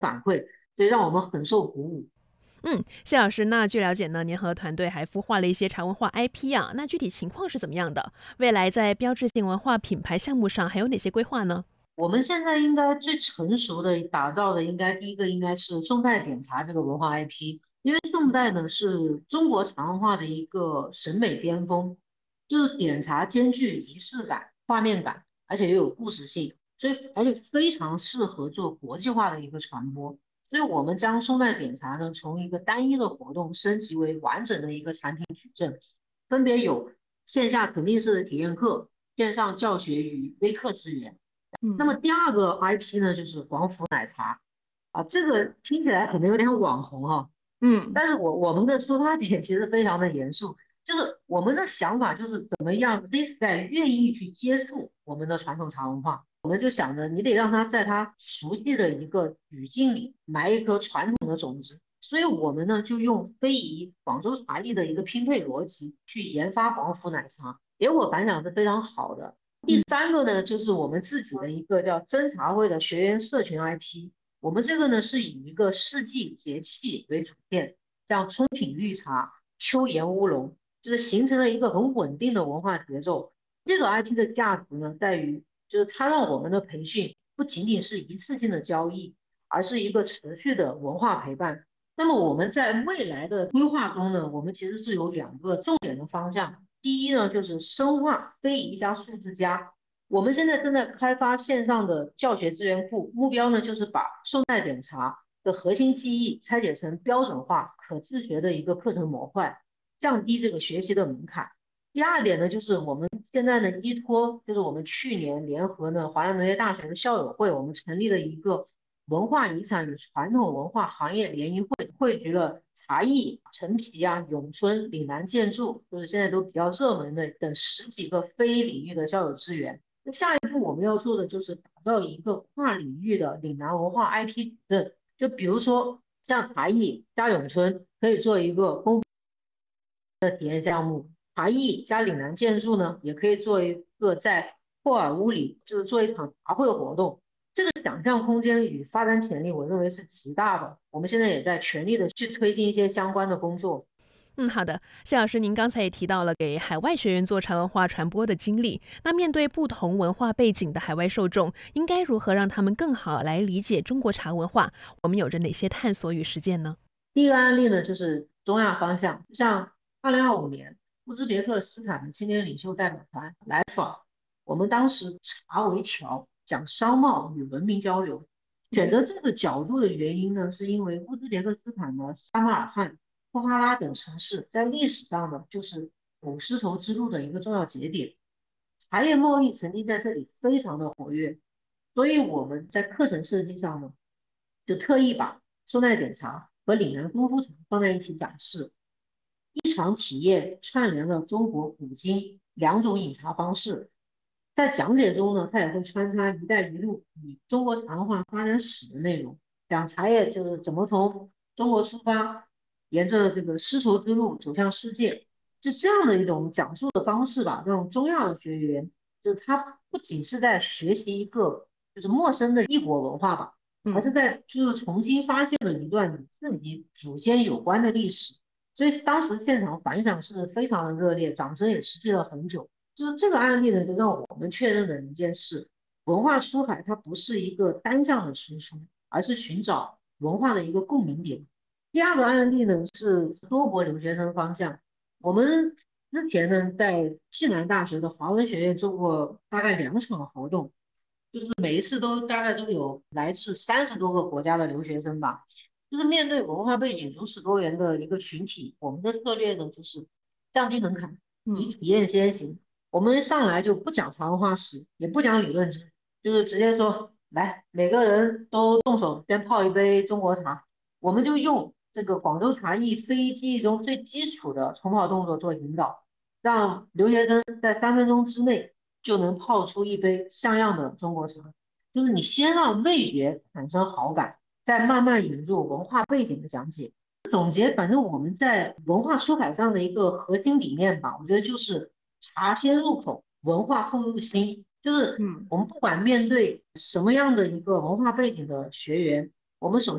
反馈，所以让我们很受鼓舞。 谢老师，那据了解呢，您和团队还孵化了一些茶文化 IP 啊，那具体情况是怎么样的？未来在标志性文化品牌项目上还有哪些规划呢？ 我们现在应该最成熟的打造的，第一个应该是宋代点茶这个文化 IP，因为宋代呢是中国茶文化的一个审美巅峰，就是点茶兼具仪式感、画面感，而且又有故事性，所以而且非常适合做国际化的一个传播。所以我们将宋代点茶呢从一个单一的活动升级为完整的一个产品矩阵，分别有线下沉浸式的体验课、线上教学与微课资源。那么嗯第二个 IP 呢，就是广府奶茶啊，这个听起来可能有点网红哈， 嗯但是我们的出发点其实非常的严肃，就是我们的想法就是怎么样 Z 时代愿意去接触我们的传统茶文化，我们就想着你得让他在他熟悉的一个语境里埋一颗传统的种子，所以我们呢就用非遗广州茶艺的一个拼配逻辑去研发广府奶茶，结果反响是非常好的。第嗯三个呢，就是我们自己的一个叫真茶会的学员社群 IP。我们这个呢是以一个四季节气为主线，像春品绿茶、秋研乌龙，就是形成了一个很稳定的文化节奏。这个 IP 的价值呢，在于就是它让我们的培训不仅仅是一次性的交易，而是一个持续的文化陪伴。那么我们在未来的规划中呢，我们其实是有两个重点的方向。第一呢，就是深化非遗加数字加。我们现在正在开发线上的教学资源库，目标呢就是把宋代点茶的核心技艺拆解成标准化、可自学的一个课程模块，降低这个学习的门槛。第二点呢，就是我们现在呢依托，就是我们去年联合呢华南农业大学的校友会，我们成立了一个文化遗产与传统文化行业联谊会，汇聚了茶艺、陈皮啊、咏春、岭南建筑，就是现在都比较热门的等十几个非领域的校友资源。那下一步我们要做的就是打造一个跨领域的岭南文化 IP 矩阵，就比如说像茶艺加咏春可以做一个公的体验项目，茶艺加岭南建筑呢也可以做一个在霍尔乌里就是做一场茶会活动。这个想象空间与发展潜力，我认为是极大的。我们现在也在全力的去推进一些相关的工作。 好的，谢老师，您刚才也提到了给海外学员做茶文化传播的经历，那面对不同文化背景的海外受众，应该如何让他们更好来理解中国茶文化？我们有着哪些探索与实践呢？ 第一个案例呢，就是中亚方向，像2025年乌兹别克斯坦的青年领袖代表团来访，我们当时茶为桥，讲商贸与文明交流。选择这个角度的原因呢，是因为乌兹别克斯坦的撒马尔罕、布哈拉等城市在历史上呢，就是古丝绸之路的一个重要节点，茶叶贸易曾经在这里非常的活跃，所以我们在课程设计上呢，就特意把宋代点茶和岭南功夫茶放在一起展示，一场体验串联了中国古今两种饮茶方式。在讲解中呢，它也会穿插“一带一路”与中国茶文化发展史的内容，讲茶叶就是怎么从中国出发，沿着这个丝绸之路走向世界，就这样的一种讲述的方式吧，让中亚的学员就是他不仅是在学习一个就是陌生的异国文化吧，而是嗯。 在就是重新发现了一段与自己祖先有关的历史。所以当时现场反响是非常的热烈，掌声也持续了很久。就是这个案例呢，就让我们确认了一件事：文化出海它不是一个单向的输出，而是寻找文化的一个共鸣点。第二个案例呢是多国留学生方向，我们之前呢在暨南大学的华文学院做过大概2场活动，就是每一次都大概都有来自30多个国家的留学生吧。就是面对文化背景如此多元的一个群体，我们的策略呢就是降低门槛，以嗯。 体验先行。我们上来就不讲茶文化史，也不讲理论知识，就是直接说来，每个人都动手先泡一杯中国茶。我们就用这个广州茶艺非遗技艺中最基础的冲泡动作做引导，让留学生在3分钟之内就能泡出一杯像样的中国茶。就是你先让味觉产生好感，再慢慢引入文化背景的讲解。总结，反正我们在文化出海上的一个核心理念吧，我觉得就是茶先入口，文化后入心。就是嗯。 我们不管面对什么样的一个文化背景的学员， 我们首